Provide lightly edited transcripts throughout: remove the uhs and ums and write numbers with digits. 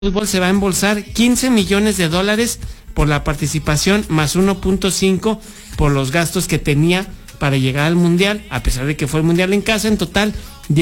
fútbol se va a embolsar 15 millones de dólares por la participación, más 1.5 por los gastos que tenía para llegar al Mundial, a pesar de que fue el Mundial en casa. En total,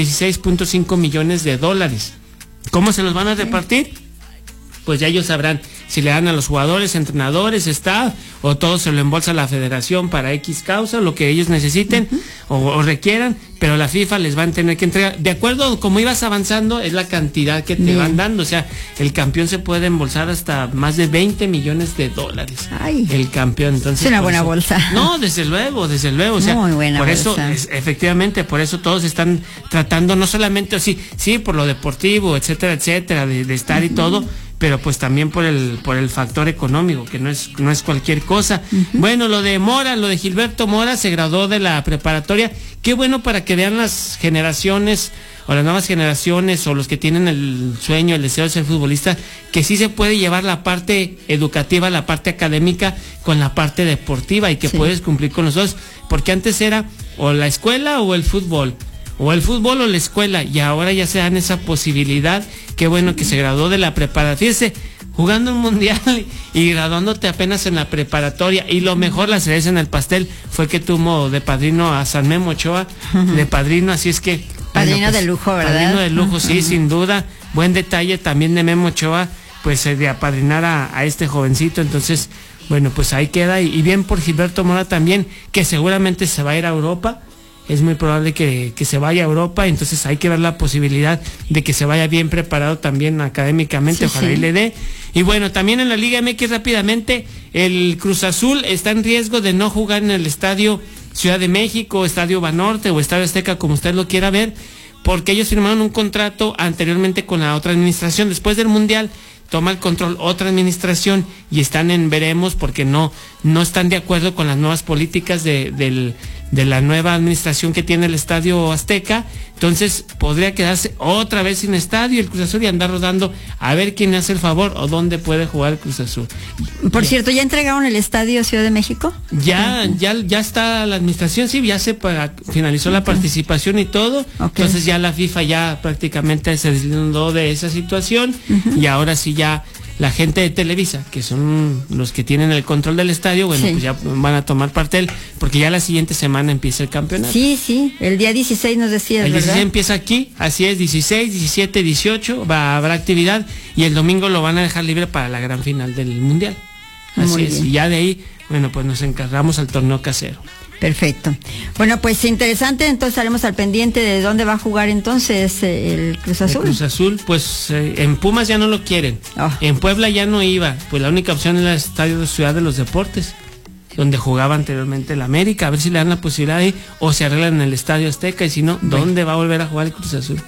16.5 millones de dólares. ¿Cómo se los van a repartir? Pues ya ellos sabrán si le dan a los jugadores, entrenadores, staff, o todo se lo embolsa la federación para X causa, lo que ellos necesiten o requieran, pero la FIFA les va a tener que entregar. De acuerdo a cómo ibas avanzando, es la cantidad que te van dando. O sea, el campeón se puede embolsar hasta más de 20 millones de dólares. Ay, el campeón. Entonces, es una buena bolsa. No, desde luego. O sea, muy buena por bolsa. Eso, efectivamente, por eso todos están tratando, no solamente así, sí, por lo deportivo, etcétera, etcétera, de estar y todo, pero pues también por el factor económico, que no es cualquier cosa. Bueno, lo de Mora, lo de Gilberto Mora, se graduó de la preparatoria. Qué bueno, para que vean las generaciones, o las nuevas generaciones, o los que tienen el sueño, el deseo de ser futbolista, que sí se puede llevar la parte educativa, la parte académica, con la parte deportiva, y que puedes cumplir con los dos, porque antes era o la escuela o el fútbol, o la escuela, y ahora ya se dan esa posibilidad. Qué bueno que se graduó de la preparatoria. Fíjese, jugando un mundial y graduándote apenas en la preparatoria, y lo mejor, la cereza en el pastel, fue que tuvo de padrino a San Memo Ochoa, de padrino, así es que... Padrino pues, de lujo, ¿verdad? Padrino de lujo, sí, sin duda. Buen detalle también de Memo Ochoa, pues de apadrinar a este jovencito. Entonces, bueno, pues ahí queda, y bien por Gilberto Mora también, que seguramente se va a ir a Europa. Es muy probable que se vaya a Europa, entonces hay que ver la posibilidad de que se vaya bien preparado también académicamente, ojalá y le dé. Y bueno, también en la Liga MX rápidamente, el Cruz Azul está en riesgo de no jugar en el Estadio Ciudad de México, Estadio Banorte o Estadio Azteca, como usted lo quiera ver, porque ellos firmaron un contrato anteriormente con la otra administración. Después del Mundial toma el control otra administración y están en veremos, porque no están de acuerdo con las nuevas políticas de la nueva administración que tiene el Estadio Azteca. Entonces podría quedarse otra vez sin estadio el Cruz Azul y andar rodando a ver quién hace el favor o dónde puede jugar el Cruz Azul. Por cierto, ¿ya entregaron el Estadio Ciudad de México? Ya está la administración, sí, ya finalizó la participación y todo. Entonces ya la FIFA ya prácticamente se deslindó de esa situación, y ahora sí ya la gente de Televisa, que son los que tienen el control del estadio, bueno, pues ya van a tomar parte porque ya la siguiente semana empieza el campeonato. Sí, el día 16 nos decías, el 16 ¿verdad? Empieza aquí, así es, 16, 17, 18, habrá actividad, y el domingo lo van a dejar libre para la gran final del Mundial. Así es, y ya de ahí, bueno, pues nos encargamos al torneo casero. Perfecto. Bueno, pues interesante, entonces estaremos al pendiente de dónde va a jugar entonces el Cruz Azul. El Cruz Azul, pues en Pumas ya no lo quieren, en Puebla ya no iba, pues la única opción era el Estadio de Ciudad de los Deportes, donde jugaba anteriormente el América, a ver si le dan la posibilidad ahí, o se arreglan en el Estadio Azteca, y si no, ¿dónde va a volver a jugar el Cruz Azul?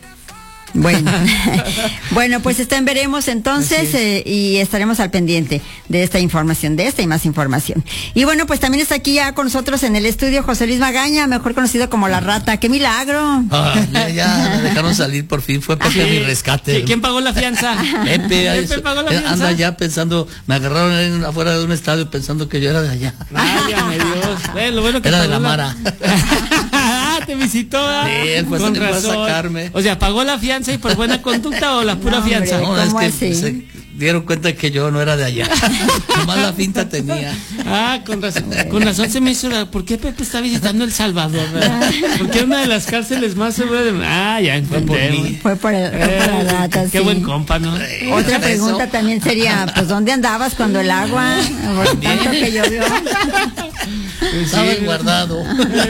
Bueno, pues veremos entonces, y estaremos al pendiente de esta información, de esta y más información. Y bueno, pues también está aquí ya con nosotros en el estudio José Luis Magaña, mejor conocido como La Rata. ¡Qué milagro! Ya me dejaron salir por fin, fue Pepe mi rescate. ¿Quién pagó la fianza? Pepe pagó la fianza. Anda ya pensando, me agarraron afuera de un estadio pensando que yo era de allá. Válgame Dios. Lo bueno que era de la Mara. Te visitó. Sí, pues con razón. Fue a sacarme. O sea, ¿pagó la fianza y por buena conducta o la pura fianza? No, es que se dieron cuenta que yo no era de allá. Nomás la finta tenía. Con razón se me hizo ¿por qué Pepe está visitando El Salvador? ¿Verdad? Porque es una de las cárceles más seguras de... ya entendí. Fue por la Rata, Qué buen compa, ¿no? Otra pregunta también sería, pues, ¿dónde andabas cuando el agua? Por tanto que llovió. Estaba guardado.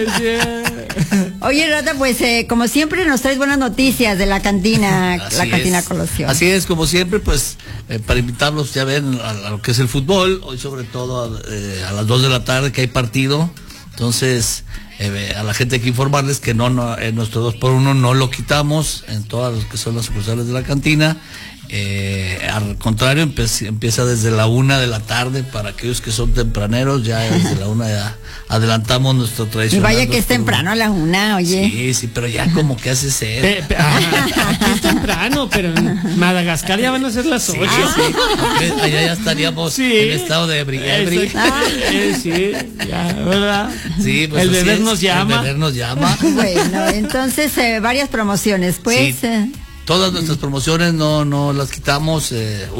Oye, Rata, pues como siempre nos traes buenas noticias de la cantina, Cantina Colosio. Así es, como siempre, pues para invitarlos, ya ven, a lo que es el fútbol, hoy sobre todo a las 2 de la tarde que hay partido. Entonces, a la gente hay que informarles que nuestro 2x1 no lo quitamos en todas las que son las sucursales de la cantina. Al contrario, empieza desde la 1 de la tarde para aquellos que son tempraneros, ya desde la 1 ya adelantamos nuestro tradicional. Y vaya que es temprano a la 1, oye. Sí, pero ya como que hace sed. Aquí es temprano, pero en Madagascar ya van a ser las 8. Allá ya estaríamos en estado de ebri. Sí, ya, ¿verdad? Sí, pues el beber nos llama. El beber nos llama. Bueno, entonces varias promociones, pues. Sí. Todas nuestras promociones no las quitamos.